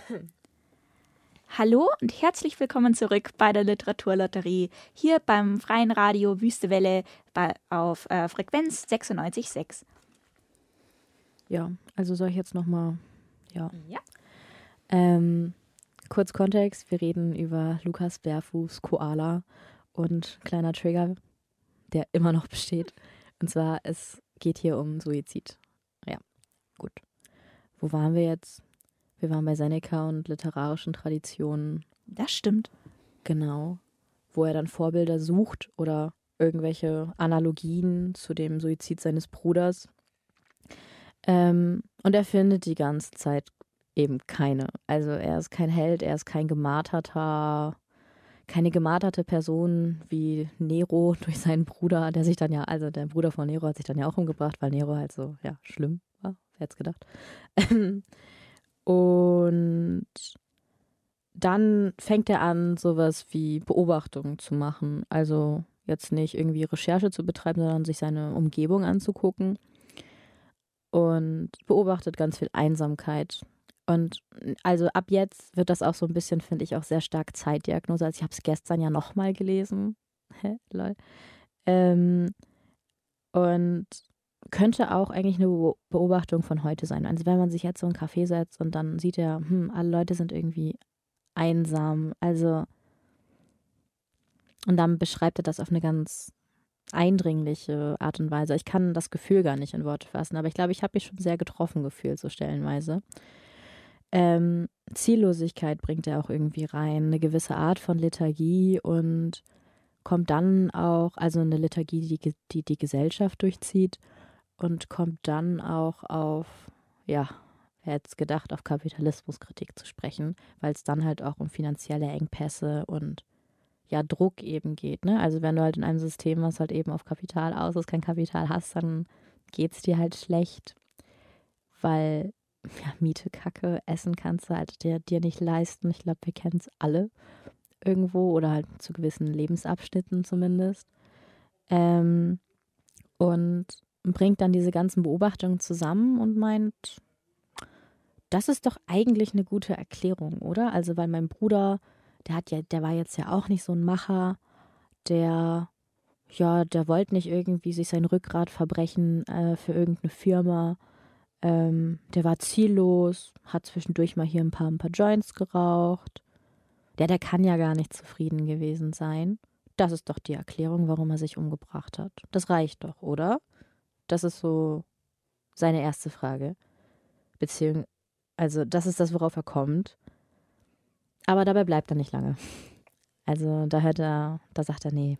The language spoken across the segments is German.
Hallo und herzlich willkommen zurück bei der Literaturlotterie, hier beim Freien Radio Wüstewelle auf Frequenz 96,6. Ja, also soll ich jetzt nochmal, ja. Ja. Kurz Kontext, wir reden über Lukas Bärfuß, Koala und kleiner Trigger, der immer noch besteht. Und zwar, es geht hier um Suizid. Ja, gut. Wo waren wir jetzt? Wir waren bei Seneca und literarischen Traditionen. Das stimmt. Genau. Wo er dann Vorbilder sucht oder irgendwelche Analogien zu dem Suizid seines Bruders. Und er findet die ganze Zeit eben keine. Also er ist kein Held, er ist keine gemarterte Person wie Nero durch seinen Bruder, der sich dann ja, also der Bruder von Nero hat sich dann ja auch umgebracht, weil Nero halt so, ja, schlimm war, wer hätte es gedacht. Und dann fängt er an, sowas wie Beobachtungen zu machen. Also jetzt nicht irgendwie Recherche zu betreiben, sondern sich seine Umgebung anzugucken. Und beobachtet ganz viel Einsamkeit. Und also ab jetzt wird das auch so ein bisschen, finde ich, auch sehr stark Zeitdiagnose. Also ich habe es gestern ja nochmal gelesen. Lol. Und könnte auch eigentlich eine Beobachtung von heute sein. Also wenn man sich jetzt so in einen Café setzt und dann sieht er, alle Leute sind irgendwie einsam. Also und dann beschreibt er das auf eine ganz eindringliche Art und Weise. Ich kann das Gefühl gar nicht in Worte fassen, aber ich glaube, ich habe mich schon sehr getroffen gefühlt, so stellenweise. Ziellosigkeit bringt er auch irgendwie rein, eine gewisse Art von Lethargie und kommt dann auch, also eine Lethargie, die Gesellschaft durchzieht und kommt dann auch auf, ja, wer hätte es gedacht, auf Kapitalismuskritik zu sprechen, weil es dann halt auch um finanzielle Engpässe und ja, Druck eben geht, ne? Also wenn du halt in einem System, was halt eben auf Kapital aus ist, kein Kapital hast, dann geht's dir halt schlecht, weil ja, Miete kacke, Essen kannst du halt dir nicht leisten. Ich glaube, wir kennen es alle irgendwo oder halt zu gewissen Lebensabschnitten zumindest. Und bringt dann diese ganzen Beobachtungen zusammen und meint, das ist doch eigentlich eine gute Erklärung, oder? Also weil mein Bruder, der war jetzt ja auch nicht so ein Macher, der wollte nicht irgendwie sich sein Rückgrat verbrechen für irgendeine Firma. Der war ziellos, hat zwischendurch mal hier ein paar Joints geraucht. Der kann ja gar nicht zufrieden gewesen sein. Das ist doch die Erklärung, warum er sich umgebracht hat. Das reicht doch, oder? Das ist so seine erste Frage. Also das ist das, worauf er kommt. Aber dabei bleibt er nicht lange. Also da sagt er, nee,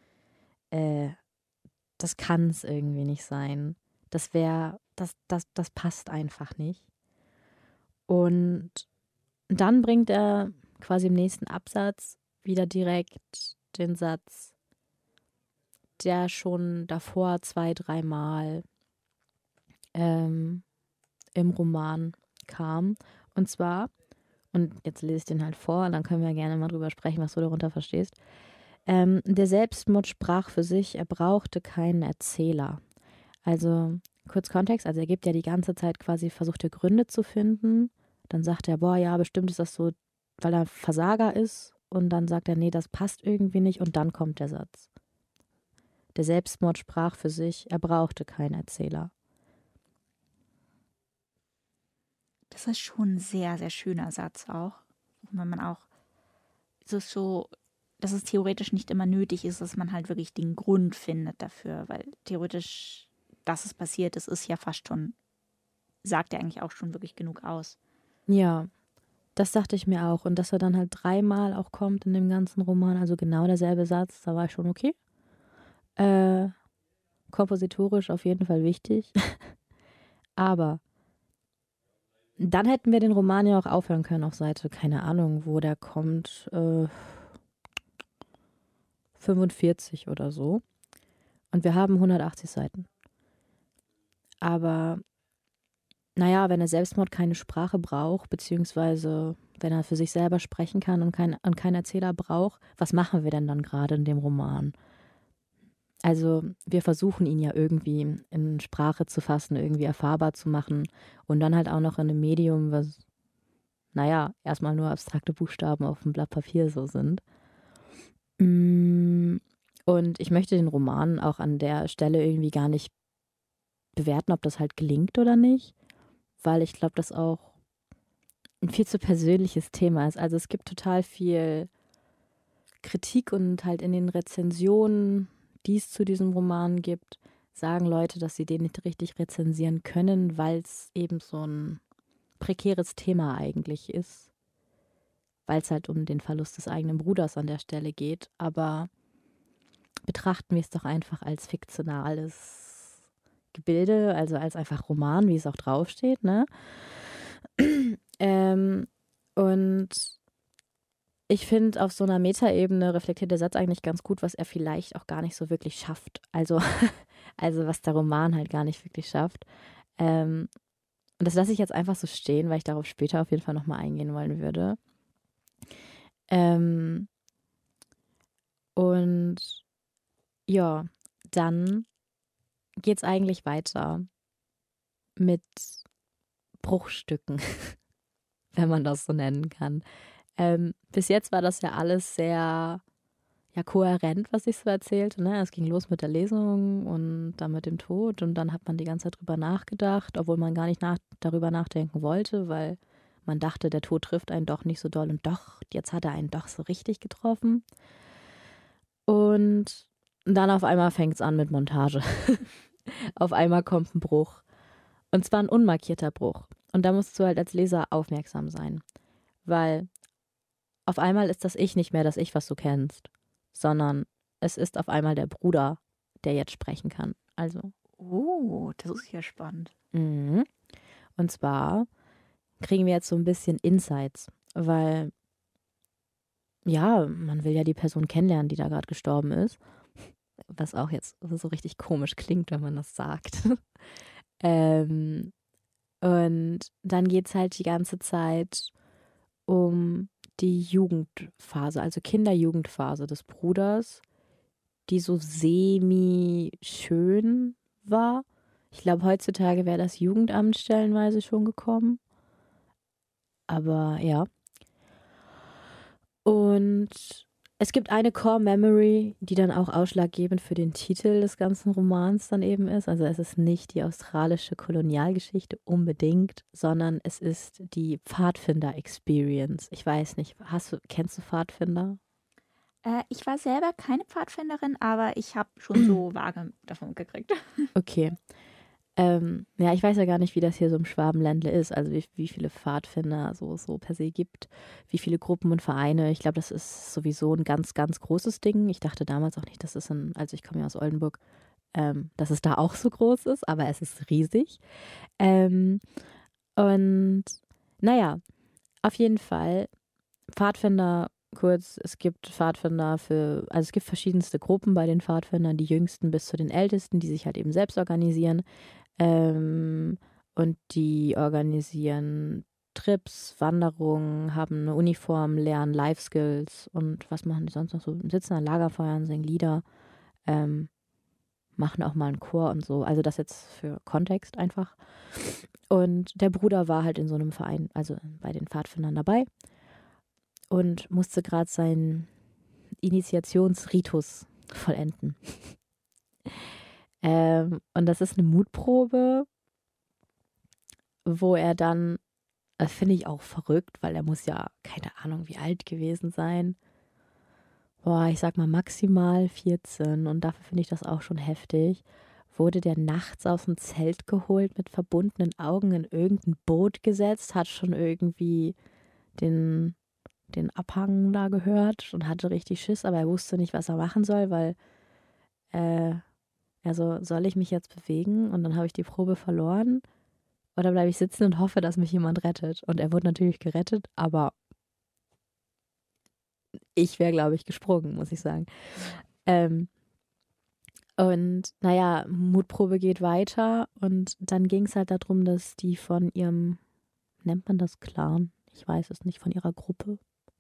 das kann es irgendwie nicht sein. Das passt einfach nicht. Und dann bringt er quasi im nächsten Absatz wieder direkt den Satz, der schon davor 2, 3 Mal im Roman kam. Und zwar, und jetzt lese ich den halt vor, dann können wir gerne mal drüber sprechen, was du darunter verstehst. Der Selbstmord sprach für sich, er brauchte keinen Erzähler. Also kurz Kontext, also er gibt ja die ganze Zeit quasi versuchte Gründe zu finden. Dann sagt er, boah, ja, bestimmt ist das so, weil er Versager ist. Und dann sagt er, nee, das passt irgendwie nicht. Und dann kommt der Satz. Der Selbstmord sprach für sich, er brauchte keinen Erzähler. Das ist schon ein sehr, sehr schöner Satz auch. Wenn man auch so, dass es theoretisch nicht immer nötig ist, dass man halt wirklich den Grund findet dafür, weil theoretisch, dass es passiert ist ja fast schon, sagt ja eigentlich auch schon wirklich genug aus. Ja, das dachte ich mir auch. Und dass er dann halt 3 Mal auch kommt in dem ganzen Roman, also genau derselbe Satz, da war ich schon okay. Kompositorisch auf jeden Fall wichtig. Aber dann hätten wir den Roman ja auch aufhören können auf Seite, keine Ahnung, wo der kommt, 45 oder so. Und wir haben 180 Seiten. Aber naja, wenn der Selbstmord keine Sprache braucht, beziehungsweise wenn er für sich selber sprechen kann und keinen Erzähler braucht, was machen wir denn dann gerade in dem Roman? Also wir versuchen ihn ja irgendwie in Sprache zu fassen, irgendwie erfahrbar zu machen und dann halt auch noch in einem Medium, was naja, erstmal nur abstrakte Buchstaben auf dem Blatt Papier so sind. Und ich möchte den Roman auch an der Stelle irgendwie gar nicht bewerten, ob das halt gelingt oder nicht, weil ich glaube, das auch ein viel zu persönliches Thema ist. Also es gibt total viel Kritik und halt in den Rezensionen, die es zu diesem Roman gibt, sagen Leute, dass sie den nicht richtig rezensieren können, weil es eben so ein prekäres Thema eigentlich ist, weil es halt um den Verlust des eigenen Bruders an der Stelle geht. Aber betrachten wir es doch einfach als fiktionales Gebilde, also als einfach Roman, wie es auch draufsteht, ne? Und ich finde, auf so einer Metaebene reflektiert der Satz eigentlich ganz gut, was er vielleicht auch gar nicht so wirklich schafft. Also, also was der Roman halt gar nicht wirklich schafft. Und das lasse ich jetzt einfach so stehen, weil ich darauf später auf jeden Fall nochmal eingehen wollen würde. Und ja, dann geht es eigentlich weiter mit Bruchstücken, wenn man das so nennen kann. Bis jetzt war das ja alles sehr kohärent, was ich so erzählte. Ne? Es ging los mit der Lesung und dann mit dem Tod und dann hat man die ganze Zeit drüber nachgedacht, obwohl man gar nicht darüber nachdenken wollte, weil man dachte, der Tod trifft einen doch nicht so doll und doch, jetzt hat er einen doch so richtig getroffen. Und dann auf einmal fängt es an mit Montage. Auf einmal kommt ein Bruch. Und zwar ein unmarkierter Bruch. Und da musst du halt als Leser aufmerksam sein. Weil auf einmal ist das Ich nicht mehr das Ich, was du kennst, sondern es ist auf einmal der Bruder, der jetzt sprechen kann. Also. Oh, das ist ja spannend. Und zwar kriegen wir jetzt so ein bisschen Insights, weil ja, man will ja die Person kennenlernen, die da gerade gestorben ist. Was auch jetzt so richtig komisch klingt, wenn man das sagt. Und dann geht es halt die ganze Zeit um die Jugendphase, also Kinder-Jugendphase des Bruders, die so semi-schön war. Ich glaube, heutzutage wäre das Jugendamt stellenweise schon gekommen. Aber ja. Und es gibt eine Core Memory, die dann auch ausschlaggebend für den Titel des ganzen Romans dann eben ist. Also es ist nicht die australische Kolonialgeschichte unbedingt, sondern es ist die Pfadfinder-Experience. Ich weiß nicht, kennst du Pfadfinder? Ich war selber keine Pfadfinderin, aber ich habe schon so vage davon gekriegt. Okay. Ja, ich weiß ja gar nicht, wie das hier so im Schwabenländle ist, also wie viele Pfadfinder so per se gibt, wie viele Gruppen und Vereine. Ich glaube, das ist sowieso ein ganz, ganz großes Ding. Ich dachte damals auch nicht, dass es also ich komme ja aus Oldenburg, dass es da auch so groß ist, aber es ist riesig. Und naja, auf jeden Fall, Pfadfinder, kurz, es gibt Pfadfinder also es gibt verschiedenste Gruppen bei den Pfadfindern, die Jüngsten bis zu den Ältesten, die sich halt eben selbst organisieren. Und die organisieren Trips, Wanderungen, haben eine Uniform, lernen Life Skills und was machen die sonst noch so? Sitzen an Lagerfeuern, singen Lieder, machen auch mal einen Chor und so. Also das jetzt für Kontext einfach. Und der Bruder war halt in so einem Verein, also bei den Pfadfindern dabei und musste gerade seinen Initiationsritus vollenden. Und das ist eine Mutprobe, wo er dann, das finde ich auch verrückt, weil er muss ja, keine Ahnung, wie alt gewesen sein. Boah, ich sag mal maximal 14 und dafür finde ich das auch schon heftig. Wurde der nachts aus dem Zelt geholt, mit verbundenen Augen in irgendein Boot gesetzt, hat schon irgendwie den Abhang da gehört und hatte richtig Schiss, aber er wusste nicht, was er machen soll, weil also soll ich mich jetzt bewegen und dann habe ich die Probe verloren oder bleibe ich sitzen und hoffe, dass mich jemand rettet? Und er wurde natürlich gerettet, aber ich wäre, glaube ich, gesprungen, muss ich sagen. Und naja, Mutprobe geht weiter und dann ging es halt darum, dass die von ihrem, nennt man das Clan? Ich weiß es nicht, von ihrer Gruppe.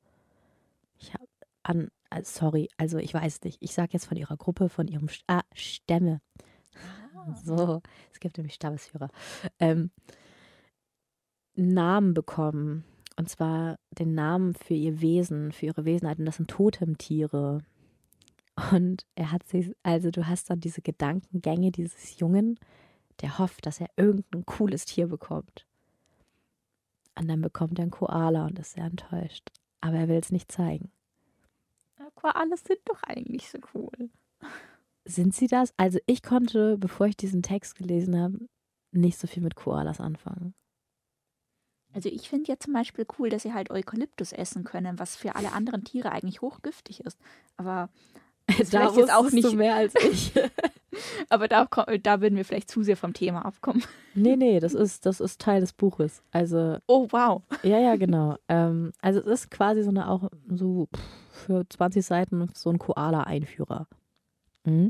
Sorry, also ich weiß nicht. Ich sage jetzt von ihrer Gruppe, von ihrem Stämme. So, es gibt nämlich Stammesführer. Namen bekommen. Und zwar den Namen für ihr Wesen, für ihre Wesenheit. Und das sind Totemtiere. Und du hast dann diese Gedankengänge dieses Jungen, der hofft, dass er irgendein cooles Tier bekommt. Und dann bekommt er einen Koala und ist sehr enttäuscht. Aber er will es nicht zeigen. Koalas sind doch eigentlich so cool. Sind sie das? Also ich konnte, bevor ich diesen Text gelesen habe, nicht so viel mit Koalas anfangen. Also ich finde ja zum Beispiel cool, dass sie halt Eukalyptus essen können, was für alle anderen Tiere eigentlich hochgiftig ist. Aber da jetzt auch wusstest nicht du mehr als ich. Aber da würden wir vielleicht zu sehr vom Thema abkommen. Nee, das ist Teil des Buches. Also, Oh, wow. ja, genau. Also es ist quasi für 20 Seiten so ein Koala-Einführer. Mhm.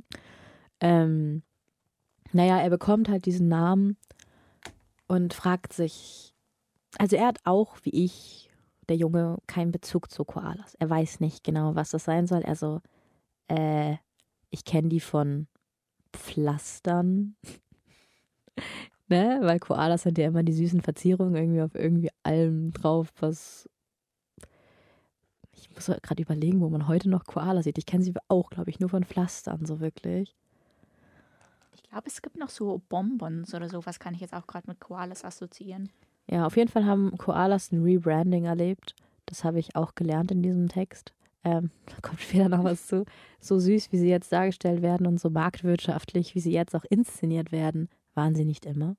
Er bekommt halt diesen Namen und fragt sich, also er hat auch, wie ich, der Junge, keinen Bezug zu Koalas. Er weiß nicht genau, was das sein soll. Also, ich kenne die von Pflastern, ne? Weil Koalas sind ja immer die süßen Verzierungen irgendwie auf irgendwie allem drauf, was. Ich muss gerade überlegen, wo man heute noch Koalas sieht. Ich kenne sie auch, glaube ich, nur von Pflastern, so wirklich. Ich glaube, es gibt noch so Bonbons oder sowas, kann ich jetzt auch gerade mit Koalas assoziieren. Ja, auf jeden Fall haben Koalas ein Rebranding erlebt. Das habe ich auch gelernt in diesem Text. Da kommt später noch was zu. So süß, wie sie jetzt dargestellt werden und so marktwirtschaftlich, wie sie jetzt auch inszeniert werden, waren sie nicht immer.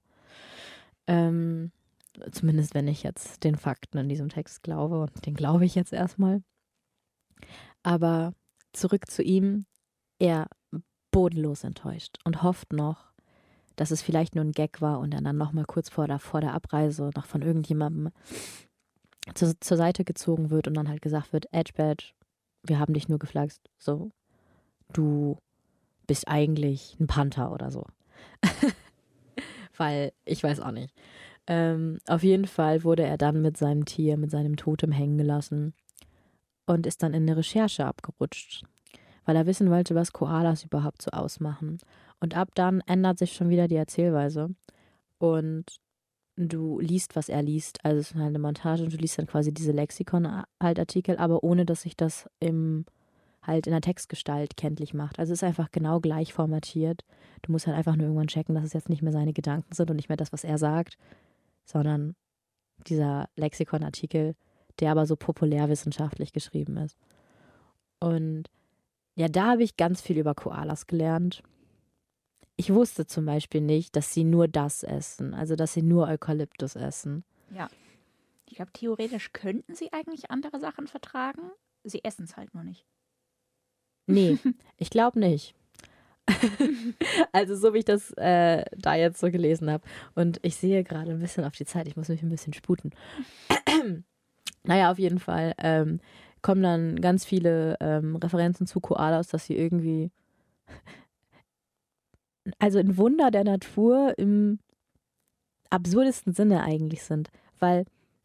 Zumindest wenn ich jetzt den Fakten in diesem Text glaube. Und den glaube ich jetzt erstmal. Aber zurück zu ihm. Er bodenlos enttäuscht und hofft noch, dass es vielleicht nur ein Gag war und er dann nochmal kurz vor der Abreise noch von irgendjemandem zur Seite gezogen wird und dann halt gesagt wird, Edgebad, wir haben dich nur geflaxt, so, du bist eigentlich ein Panther oder so. Weil, ich weiß auch nicht. Auf jeden Fall wurde er dann mit seinem Tier, mit seinem Totem hängen gelassen und ist dann in eine Recherche abgerutscht, weil er wissen wollte, was Koalas überhaupt so ausmachen. Und ab dann ändert sich schon wieder die Erzählweise und du liest, was er liest. Also es ist halt eine Montage und du liest dann quasi diese Lexikon-Artikel, aber ohne, dass sich das halt in der Textgestalt kenntlich macht. Also es ist einfach genau gleich formatiert. Du musst halt einfach nur irgendwann checken, dass es jetzt nicht mehr seine Gedanken sind und nicht mehr das, was er sagt, sondern dieser Lexikon-Artikel, der aber so populärwissenschaftlich geschrieben ist. Und ja, da habe ich ganz viel über Koalas gelernt. Ich wusste zum Beispiel nicht, dass sie nur das essen, also dass sie nur Eukalyptus essen. Ja. Ich glaube, theoretisch könnten sie eigentlich andere Sachen vertragen. Sie essen es halt nur nicht. Nee, ich glaube nicht. Also so wie ich das da jetzt so gelesen habe. Und ich sehe gerade ein bisschen auf die Zeit, ich muss mich ein bisschen sputen. Naja, auf jeden Fall kommen dann ganz viele Referenzen zu Koalas, dass sie irgendwie, also ein Wunder der Natur im absurdesten Sinne eigentlich sind. Weil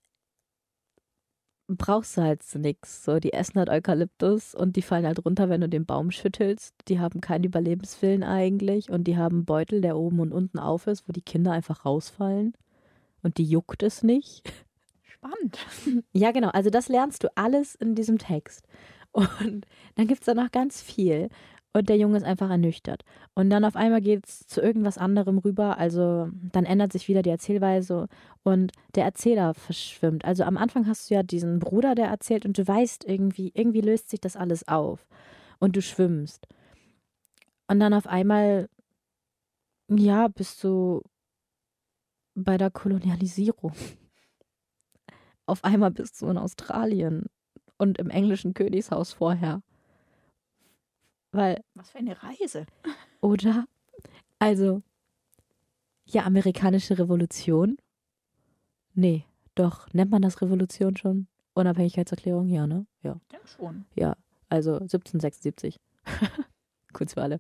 brauchst du halt nix. So, die essen halt Eukalyptus und die fallen halt runter, wenn du den Baum schüttelst. Die haben keinen Überlebenswillen eigentlich und die haben einen Beutel, der oben und unten auf ist, wo die Kinder einfach rausfallen und die juckt es nicht. Spannend. Ja, genau. Also das lernst du alles in diesem Text. Und dann gibt es da noch ganz viel. Und der Junge ist einfach ernüchtert. Und dann auf einmal geht es zu irgendwas anderem rüber. Also dann ändert sich wieder die Erzählweise und der Erzähler verschwimmt. Also am Anfang hast du ja diesen Bruder, der erzählt und du weißt irgendwie löst sich das alles auf. Und du schwimmst. Und dann auf einmal, ja, bist du bei der Kolonialisierung. Auf einmal bist du in Australien und im englischen Königshaus vorher. Weil, was für eine Reise. oder? Also, ja, amerikanische Revolution? Nee, doch, nennt man das Revolution schon? Unabhängigkeitserklärung? Ja, ne? Ja. Ich denke schon. Ja, also 1776. Kurz für alle.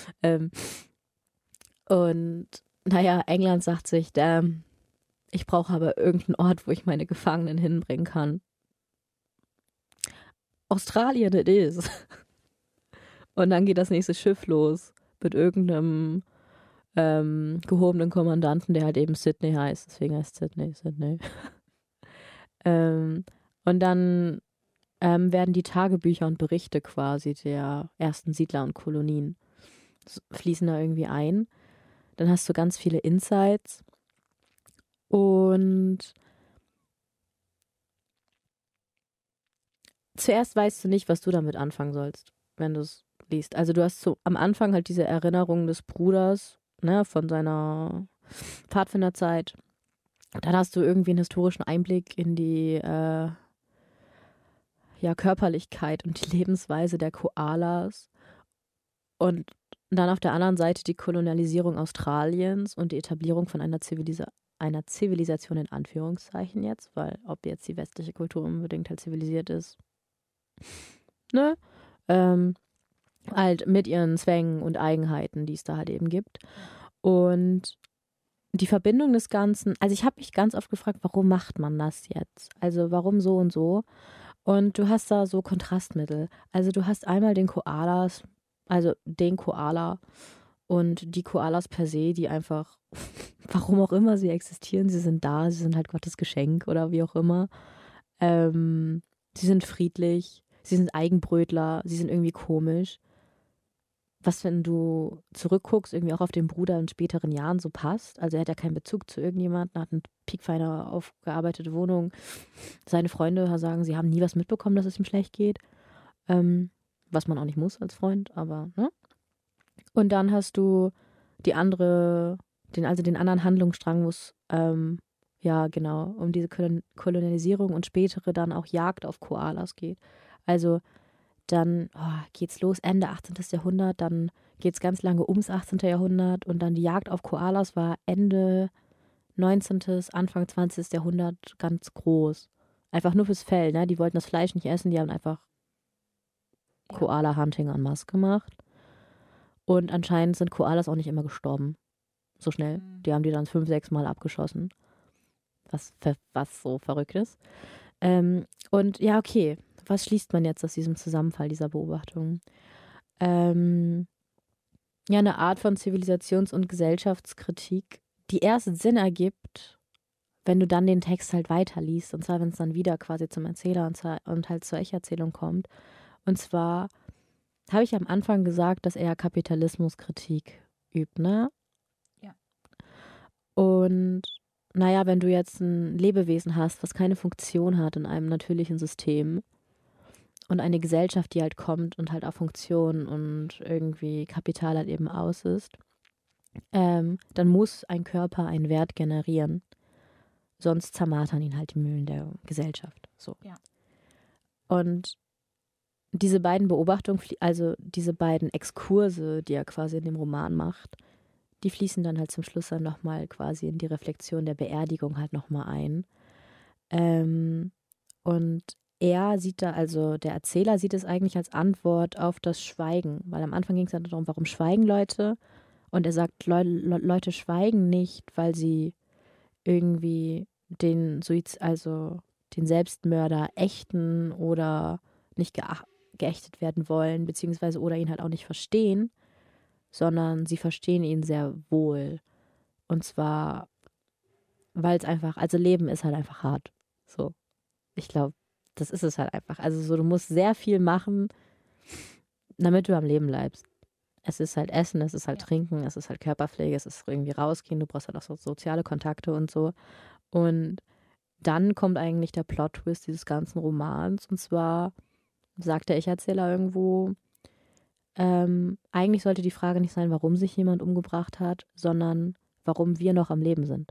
Und, naja, England sagt sich, ich brauche aber irgendeinen Ort, wo ich meine Gefangenen hinbringen kann. Australien it is. Und dann geht das nächste Schiff los mit irgendeinem gehobenen Kommandanten, der halt eben Sydney heißt. Deswegen heißt Sydney. Ähm, und dann werden die Tagebücher und Berichte quasi der ersten Siedler und Kolonien fließen da irgendwie ein. Dann hast du ganz viele Insights und zuerst weißt du nicht, was du damit anfangen sollst, wenn du es liest. Also du hast so am Anfang halt diese Erinnerung des Bruders, ne, von seiner Pfadfinderzeit. Dann hast du irgendwie einen historischen Einblick in die ja, Körperlichkeit und die Lebensweise der Koalas. Und dann auf der anderen Seite die Kolonialisierung Australiens und die Etablierung von einer Zivilisation in Anführungszeichen jetzt, weil ob jetzt die westliche Kultur unbedingt halt zivilisiert ist, ne? Halt mit ihren Zwängen und Eigenheiten, die es da halt eben gibt. Und die Verbindung des Ganzen, also ich habe mich ganz oft gefragt, warum macht man das jetzt? Also warum so und so? Und du hast da so Kontrastmittel. Also du hast einmal den Koala und die Koalas per se, die einfach, warum auch immer sie existieren, sie sind da, sie sind halt Gottes Geschenk oder wie auch immer. Sie sind friedlich, sie sind Eigenbrötler, sie sind irgendwie komisch. Was, wenn du zurückguckst, irgendwie auch auf den Bruder in späteren Jahren so passt. Also er hat ja keinen Bezug zu irgendjemandem, hat eine piekfeine aufgearbeitete Wohnung. Seine Freunde sagen, sie haben nie was mitbekommen, dass es ihm schlecht geht. Was man auch nicht muss als Freund, aber, ne? Und dann hast du den anderen Handlungsstrang, wo es, ja, genau, um diese Kolonialisierung und spätere dann auch Jagd auf Koalas geht. Also dann geht's los, Ende 18. Jahrhundert, dann geht's ganz lange ums 18. Jahrhundert und dann die Jagd auf Koalas war Ende 19., Anfang 20. Jahrhundert ganz groß. Einfach nur fürs Fell, ne? Die wollten das Fleisch nicht essen, die haben einfach Koala-Hunting en masse gemacht. Und anscheinend sind Koalas auch nicht immer gestorben. So schnell. Die haben die dann 5, 6 Mal abgeschossen. Was so verrückt ist. Und ja, okay. Was schließt man jetzt aus diesem Zusammenfall dieser Beobachtung? Ja, eine Art von Zivilisations- und Gesellschaftskritik, die erst Sinn ergibt, wenn du dann den Text halt weiterliest. Und zwar, wenn es dann wieder quasi zum Erzähler und halt zur Ich-Erzählung kommt. Und zwar habe ich am Anfang gesagt, dass er Kapitalismuskritik übt, ne? Ja. Und naja, wenn du jetzt ein Lebewesen hast, was keine Funktion hat in einem natürlichen System und eine Gesellschaft, die halt kommt und halt auf Funktion und irgendwie Kapital halt eben aus ist, dann muss ein Körper einen Wert generieren. Sonst zermartern ihn halt die Mühlen der Gesellschaft. So. Ja. Und diese beiden Beobachtungen, also diese beiden Exkurse, die er quasi in dem Roman macht, die fließen dann halt zum Schluss dann nochmal quasi in die Reflexion der Beerdigung halt nochmal ein. Und er sieht da, also der Erzähler sieht es eigentlich als Antwort auf das Schweigen, weil am Anfang ging es dann darum, warum schweigen Leute? Und er sagt, Leute schweigen nicht, weil sie irgendwie den Selbstmörder ächten oder nicht geächtet werden wollen, beziehungsweise oder ihn halt auch nicht verstehen, sondern sie verstehen ihn sehr wohl. Und zwar, weil es einfach, also Leben ist halt einfach hart. So, ich glaube, das ist es halt einfach. Also so, du musst sehr viel machen, damit du am Leben bleibst. Es ist halt Essen, es ist halt Trinken, es ist halt Körperpflege, es ist irgendwie rausgehen, du brauchst halt auch so soziale Kontakte und so. Und dann kommt eigentlich der Plot-Twist dieses ganzen Romans. Und zwar sagt der Ich-Erzähler irgendwo, eigentlich sollte die Frage nicht sein, warum sich jemand umgebracht hat, sondern warum wir noch am Leben sind.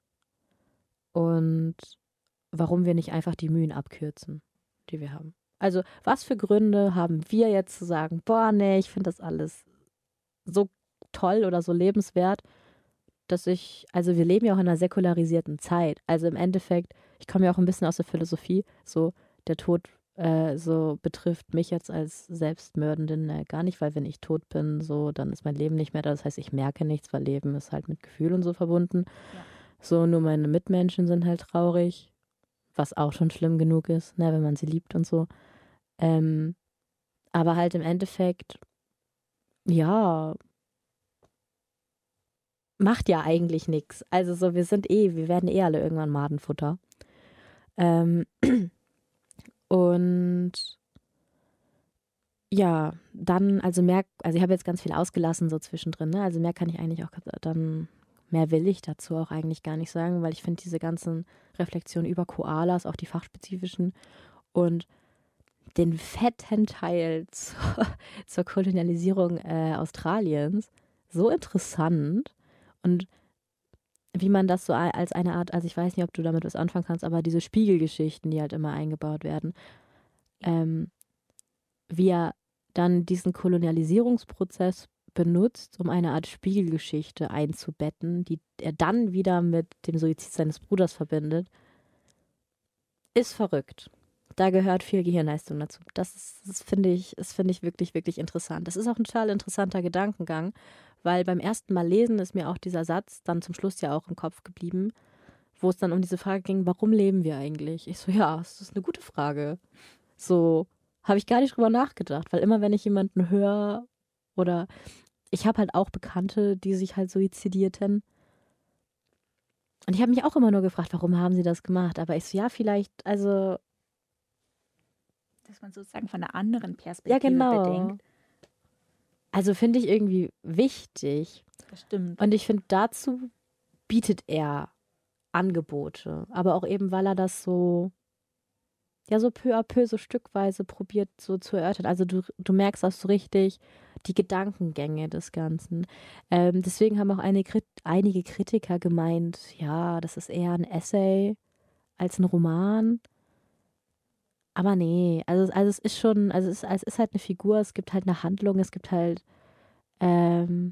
Und warum wir nicht einfach die Mühen abkürzen, die wir haben. Also, was für Gründe haben wir jetzt zu sagen, boah, nee, ich finde das alles so toll oder so lebenswert, also wir leben ja auch in einer säkularisierten Zeit. Also im Endeffekt, ich komme ja auch ein bisschen aus der Philosophie, so der Tod so betrifft mich jetzt als Selbstmördenden gar nicht, weil wenn ich tot bin, so, dann ist mein Leben nicht mehr da. Das heißt, ich merke nichts, weil Leben ist halt mit Gefühl und so verbunden. Ja. So, nur meine Mitmenschen sind halt traurig, was auch schon schlimm genug ist, ne, wenn man sie liebt und so. Aber halt im Endeffekt, ja, macht ja eigentlich nichts. Also so, wir werden alle irgendwann Madenfutter. Ähm, und ja, dann, also ich habe jetzt ganz viel ausgelassen so zwischendrin, ne? Also mehr kann ich eigentlich auch dann, mehr will ich dazu auch eigentlich gar nicht sagen, weil ich finde diese ganzen Reflexionen über Koalas, auch die fachspezifischen und den fetten Teil zur Kolonialisierung Australiens so interessant und wie man das so als eine Art, also ich weiß nicht, ob du damit was anfangen kannst, aber diese Spiegelgeschichten, die halt immer eingebaut werden, ähm, wie er dann diesen Kolonialisierungsprozess benutzt, um eine Art Spiegelgeschichte einzubetten, die er dann wieder mit dem Suizid seines Bruders verbindet, ist verrückt. Da gehört viel Gehirnleistung dazu. Das finde ich wirklich, wirklich interessant. Das ist auch ein total interessanter Gedankengang, weil beim ersten Mal lesen ist mir auch dieser Satz dann zum Schluss ja auch im Kopf geblieben, wo es dann um diese Frage ging, warum leben wir eigentlich? Ich so, ja, das ist eine gute Frage. So, habe ich gar nicht drüber nachgedacht, weil immer wenn ich jemanden höre oder ich habe halt auch Bekannte, die sich halt suizidierten. Und ich habe mich auch immer nur gefragt, warum haben sie das gemacht? Aber ich so, ja, vielleicht, also, Dass man sozusagen von einer anderen ja, Perspektive genau. bedenkt. Also finde ich irgendwie wichtig. Das stimmt. Und ich finde, dazu bietet er Angebote. Aber auch eben, weil er das so, ja, so peu à peu, so stückweise probiert so zu erörtern. Also du merkst auch so richtig die Gedankengänge des Ganzen. Deswegen haben auch einige Kritiker gemeint, ja, das ist eher ein Essay als ein Roman. Aber nee, also es ist schon, also es ist halt eine Figur, es gibt halt eine Handlung, es gibt halt ähm,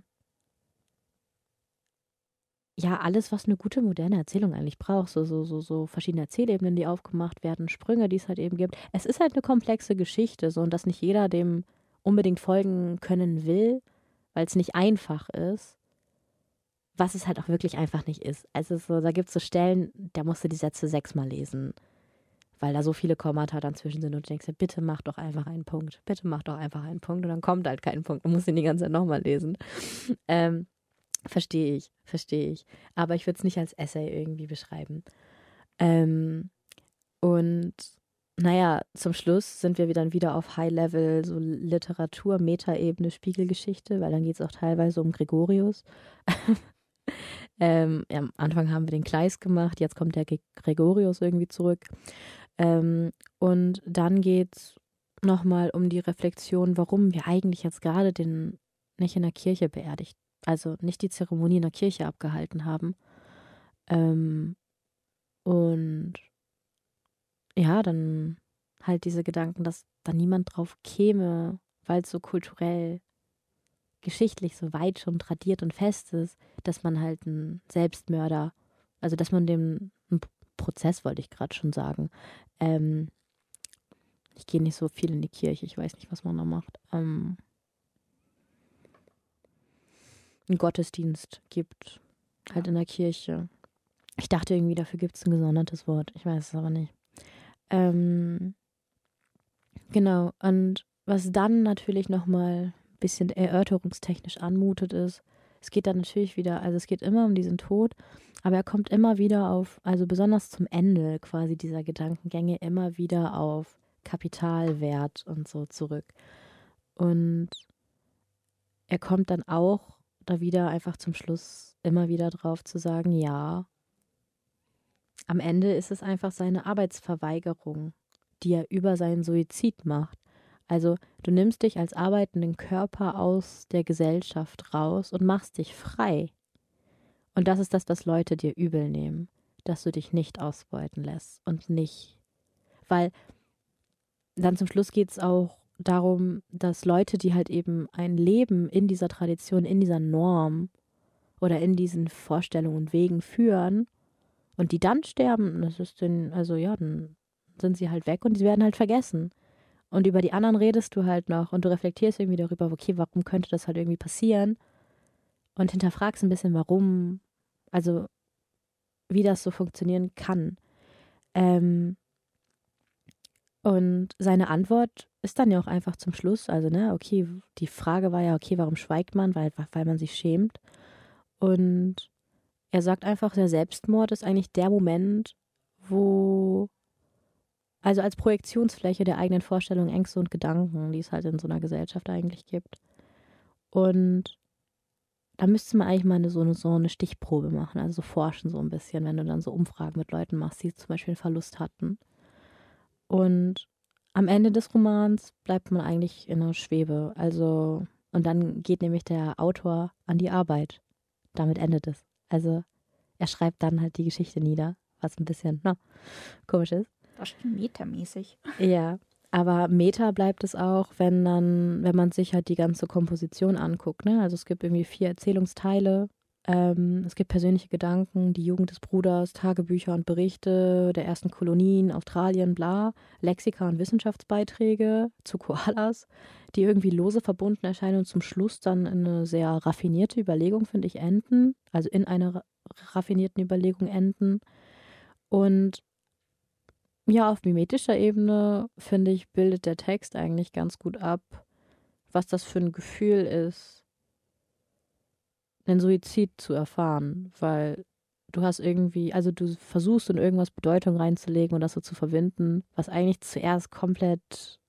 ja alles, was eine gute moderne Erzählung eigentlich braucht. So verschiedene Erzählebenen, die aufgemacht werden, Sprünge, die es halt eben gibt. Es ist halt eine komplexe Geschichte, so und dass nicht jeder dem unbedingt folgen können will, weil es nicht einfach ist, was es halt auch wirklich einfach nicht ist. Also so, da gibt es so Stellen, da musst du die Sätze 6-mal lesen, weil da so viele Kommata dann zwischen sind und du denkst dir, bitte mach doch einfach einen Punkt, bitte mach doch einfach einen Punkt und dann kommt halt kein Punkt, du musst ihn die ganze Zeit nochmal lesen. Verstehe ich, verstehe ich. Aber ich würde es nicht als Essay irgendwie beschreiben. Und naja, zum Schluss sind wir dann wieder auf High-Level, so Literatur, Metaebene, Spiegelgeschichte, weil dann geht es auch teilweise um Gregorius. Ja, am Anfang haben wir den Kleist gemacht, jetzt kommt der Gregorius irgendwie zurück. Und dann geht es nochmal um die Reflexion, warum wir eigentlich jetzt gerade den nicht in der Kirche beerdigt, also nicht die Zeremonie in der Kirche abgehalten haben. Und ja, dann halt diese Gedanken, dass da niemand drauf käme, weil es so kulturell, geschichtlich so weit schon tradiert und fest ist, dass man halt einen Selbstmörder, also dass man dem einen Prozess, wollte ich gerade schon sagen. Ich gehe nicht so viel in die Kirche, ich weiß nicht, was man da macht. Einen Gottesdienst gibt, halt in der Kirche. Ich dachte irgendwie, dafür gibt es ein gesondertes Wort. Ich weiß es aber nicht. Genau, und was dann natürlich nochmal ein bisschen erörterungstechnisch anmutet ist, es geht dann natürlich wieder, also es geht immer um diesen Tod, aber er kommt immer wieder auf, also besonders zum Ende quasi dieser Gedankengänge, immer wieder auf Kapitalwert und so zurück. Und er kommt dann auch da wieder einfach zum Schluss immer wieder drauf zu sagen, ja, am Ende ist es einfach seine Arbeitsverweigerung, die er über seinen Suizid macht. Also du nimmst dich als arbeitenden Körper aus der Gesellschaft raus und machst dich frei. Und das ist das, was Leute dir übel nehmen, dass du dich nicht ausbeuten lässt und nicht. Weil dann zum Schluss geht es auch darum, dass Leute, die halt eben ein Leben in dieser Tradition, in dieser Norm oder in diesen Vorstellungen und Wegen führen und die dann sterben, das ist dann, also ja, dann sind sie halt weg und sie werden halt vergessen. Und über die anderen redest du halt noch und du reflektierst irgendwie darüber, okay, warum könnte das halt irgendwie passieren? Und hinterfragst ein bisschen, warum, also wie das so funktionieren kann. Und seine Antwort ist dann ja auch einfach zum Schluss, also ne, okay, die Frage war ja, okay, warum schweigt man? Weil man sich schämt. Und er sagt einfach, der Selbstmord ist eigentlich der Moment, wo Also als Projektionsfläche der eigenen Vorstellungen, Ängste und Gedanken, die es halt in so einer Gesellschaft eigentlich gibt. Und da müsste man eigentlich mal so eine Stichprobe machen, also so forschen so ein bisschen, wenn du dann so Umfragen mit Leuten machst, die zum Beispiel einen Verlust hatten. Und am Ende des Romans bleibt man eigentlich in der Schwebe. Also, und dann geht nämlich der Autor an die Arbeit. Damit endet es. Also, er schreibt dann halt die Geschichte nieder, was ein bisschen, komisch ist. Das ist schon metamäßig. Ja, aber Meta bleibt es auch, wenn man sich halt die ganze Komposition anguckt, ne? Also es gibt irgendwie 4 Erzählungsteile. Es gibt persönliche Gedanken, die Jugend des Bruders, Tagebücher und Berichte der ersten Kolonien, Australien, bla, Lexika und Wissenschaftsbeiträge zu Koalas, die irgendwie lose verbunden erscheinen und zum Schluss dann in eine sehr raffinierte Überlegung, finde ich, enden. Also in einer raffinierten Überlegung enden. Und ja, auf mimetischer Ebene, finde ich, bildet der Text eigentlich ganz gut ab, was das für ein Gefühl ist, einen Suizid zu erfahren, weil du hast irgendwie, also du versuchst in irgendwas Bedeutung reinzulegen und das so zu verbinden, was eigentlich zuerst komplett,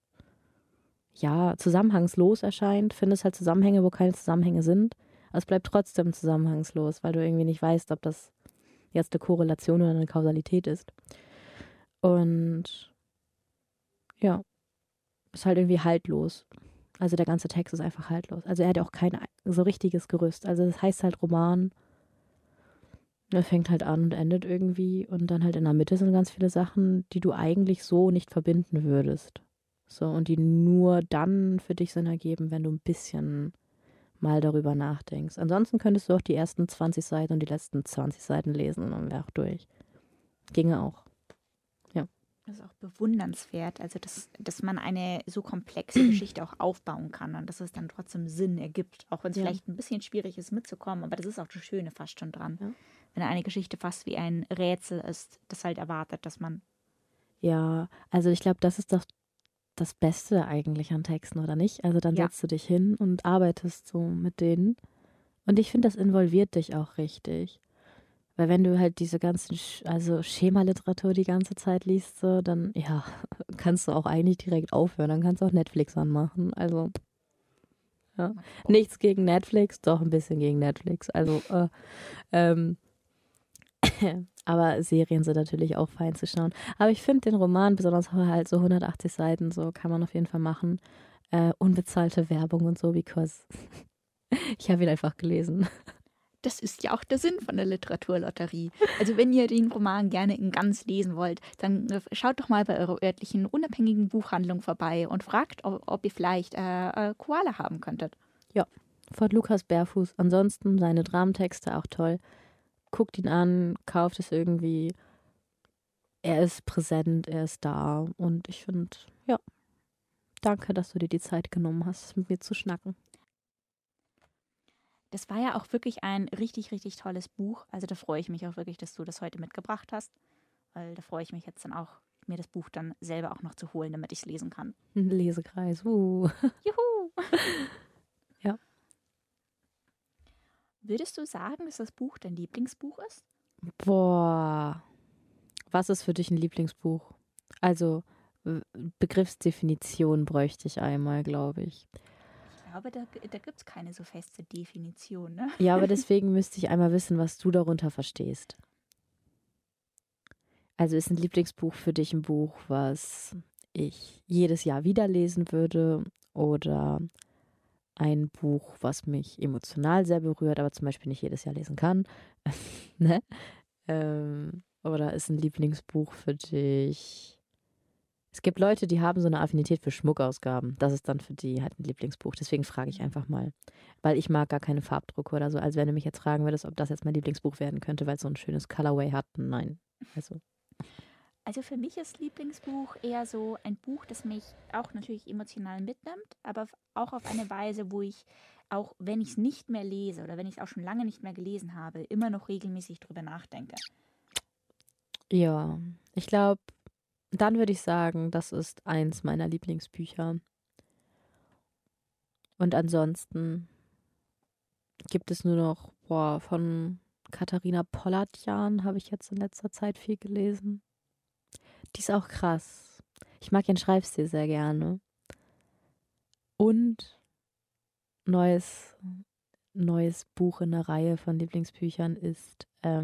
ja, zusammenhangslos erscheint, findest halt Zusammenhänge, wo keine Zusammenhänge sind, aber es bleibt trotzdem zusammenhangslos, weil du irgendwie nicht weißt, ob das jetzt eine Korrelation oder eine Kausalität ist. Und ja, ist halt irgendwie haltlos. Also der ganze Text ist einfach haltlos. Also er hat ja auch kein so richtiges Gerüst. Also das heißt halt Roman. Er fängt halt an und endet irgendwie. Und dann halt in der Mitte sind ganz viele Sachen, die du eigentlich so nicht verbinden würdest. So, und die nur dann für dich Sinn ergeben, wenn du ein bisschen mal darüber nachdenkst. Ansonsten könntest du auch die ersten 20 Seiten und die letzten 20 Seiten lesen und dann wäre auch durch. Ginge auch. Das ist auch bewundernswert, also dass man eine so komplexe Geschichte auch aufbauen kann und dass es dann trotzdem Sinn ergibt, auch wenn es vielleicht ein bisschen schwierig ist mitzukommen, aber das ist auch das Schöne fast schon dran. Ja. Wenn eine Geschichte fast wie ein Rätsel ist, das halt erwartet, dass man... Ja, also ich glaube, das ist doch das Beste eigentlich an Texten, oder nicht? Also dann setzt du dich hin und arbeitest so mit denen. Und ich finde, das involviert dich auch richtig. Weil wenn du halt diese ganzen, also Schemaliteratur die ganze Zeit liest, so, dann, ja, kannst du auch eigentlich direkt aufhören. Dann kannst du auch Netflix anmachen. Also, ja. Nichts gegen Netflix, doch ein bisschen gegen Netflix. Also, aber Serien sind natürlich auch fein zu schauen. Aber ich finde den Roman, besonders halt so 180 Seiten, so kann man auf jeden Fall machen. Unbezahlte Werbung und so, because ich habe ihn einfach gelesen. Das ist ja auch der Sinn von der Literaturlotterie. Also wenn ihr den Roman gerne in ganz lesen wollt, dann schaut doch mal bei eurer örtlichen unabhängigen Buchhandlung vorbei und fragt, ob ihr vielleicht Koala haben könntet. Ja, von Lukas Bärfuß. Ansonsten seine Dramentexte auch toll. Guckt ihn an, kauft es irgendwie. Er ist präsent, er ist da. Und ich finde, ja, danke, dass du dir die Zeit genommen hast, mit mir zu schnacken. Das war ja auch wirklich ein richtig, richtig tolles Buch. Also da freue ich mich auch wirklich, dass du das heute mitgebracht hast. Weil da freue ich mich jetzt dann auch, mir das Buch dann selber auch noch zu holen, damit ich es lesen kann. Lesekreis. Juhu! Ja. Würdest du sagen, dass das Buch dein Lieblingsbuch ist? Boah. Was ist für dich ein Lieblingsbuch? Also, Begriffsdefinition bräuchte ich einmal, glaube ich. Ich glaube, da gibt es keine so feste Definition, ne? Ja, aber deswegen müsste ich einmal wissen, was du darunter verstehst. Also ist ein Lieblingsbuch für dich ein Buch, was ich jedes Jahr wieder lesen würde, oder ein Buch, was mich emotional sehr berührt, aber zum Beispiel nicht jedes Jahr lesen kann? Ne? Oder ist ein Lieblingsbuch für dich? Es gibt Leute, die haben so eine Affinität für Schmuckausgaben. Das ist dann für die halt ein Lieblingsbuch. Deswegen frage ich einfach mal. Weil ich mag gar keine Farbdrucke oder so. Also wenn du mich jetzt fragen würdest, ob das jetzt mein Lieblingsbuch werden könnte, weil es so ein schönes Colorway hat, nein. Also für mich ist Lieblingsbuch eher so ein Buch, das mich auch natürlich emotional mitnimmt, aber auch auf eine Weise, wo ich, auch wenn ich es nicht mehr lese oder wenn ich es auch schon lange nicht mehr gelesen habe, immer noch regelmäßig drüber nachdenke. Ja, ich glaube, dann würde ich sagen, das ist eins meiner Lieblingsbücher. Und ansonsten gibt es nur noch, von Katharina Pollatjan habe ich jetzt in letzter Zeit viel gelesen. Die ist auch krass. Ich mag ihren Schreibstil sehr gerne. Und neues Buch in der Reihe von Lieblingsbüchern ist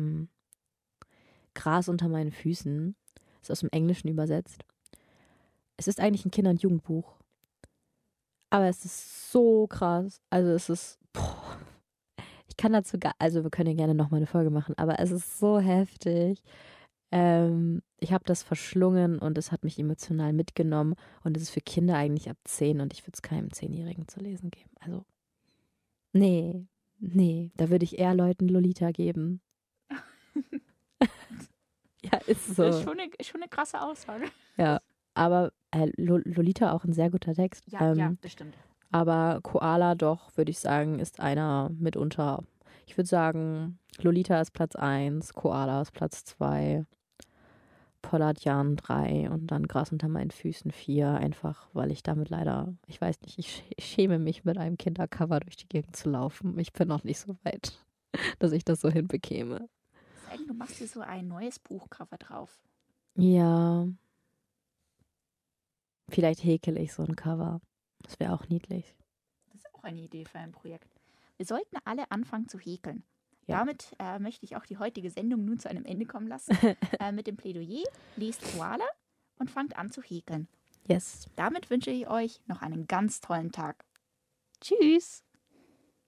Gras unter meinen Füßen. Ist aus dem Englischen übersetzt. Es ist eigentlich ein Kinder- und Jugendbuch. Aber es ist so krass. Also es ist, ich kann dazu also wir können ja gerne nochmal eine Folge machen, aber es ist so heftig. Ich habe das verschlungen und es hat mich emotional mitgenommen und es ist für Kinder eigentlich ab 10 und ich würde es keinem 10-Jährigen zu lesen geben. Also, nee, da würde ich eher Leuten Lolita geben. Ja, ist so. Das ist schon eine krasse Aussage. Ja, aber Lolita auch ein sehr guter Text. Ja, das stimmt. Aber Koala doch, würde ich sagen, ist einer mitunter. Ich würde sagen, Lolita ist Platz 1, Koala ist Platz 2, Pollardjan 3 und dann Gras unter meinen Füßen 4. Einfach, weil ich damit leider, ich weiß nicht, ich schäme mich, mit einem Kindercover durch die Gegend zu laufen. Ich bin noch nicht so weit, dass ich das so hinbekäme. Sagen, du machst dir so ein neues Buchcover drauf. Ja. Vielleicht häkel ich so ein Cover. Das wäre auch niedlich. Das ist auch eine Idee für ein Projekt. Wir sollten alle anfangen zu häkeln. Ja. Damit möchte ich auch die heutige Sendung nun zu einem Ende kommen lassen. Mit dem Plädoyer, lest Koala und fangt an zu häkeln. Yes. Damit wünsche ich euch noch einen ganz tollen Tag. Tschüss!